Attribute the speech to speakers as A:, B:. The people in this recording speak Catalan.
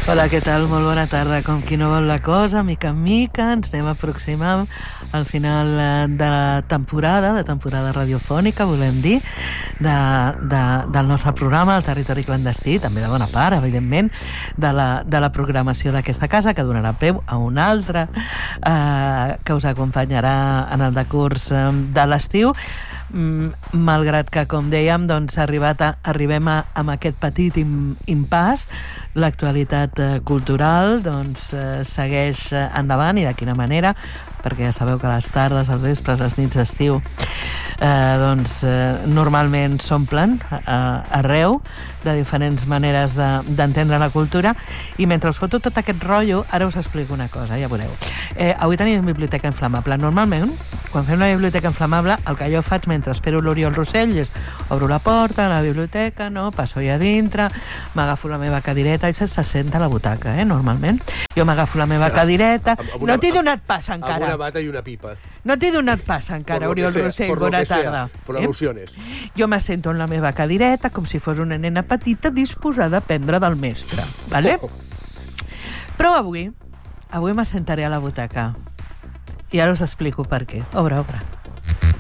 A: Hola, què tal? Molt bona tarda. Com qui no vol la cosa, mica en mica, ens anem aproximant al final de temporada radiofònica, volem dir, del nostre programa, el Territori Clandestí, també de bona part, evidentment, de la programació d'aquesta casa, que donarà peu a una altra que us acompanyarà en el decurs de l'estiu, malgrat que, com dèiem, doncs, arribem amb aquest petit impàs. L'actualitat cultural doncs, segueix endavant, i de quina manera, perquè ja sabeu que les tardes, els vespres, les nits d'estiu normalment s'omplen arreu de diferents maneres d'entendre la cultura, i mentre us foto tot aquest rotllo, ara us explico una cosa, ja veureu. Avui tenim biblioteca inflamable. Normalment, quan fem la biblioteca inflamable, el que jo faig mentre espero l'Oriol Rossell és obro la porta a la biblioteca, passo allà dintre, m'agafo la meva cadireta i se senta a la butaca, normalment. Jo m'agafo la meva cadireta. No t'he donat pas encara.
B: Amb una bata i una pipa.
A: No t'he donat pas encara, Oriol Rossell. Bona tarda.
B: Por alusiones.
A: Jo m'assento en la meva cadireta com si fos una nena petita disposada a aprendre del mestre, ¿vale? Però avui m'assentaré a la butaca. I ara us explico per què. Obre.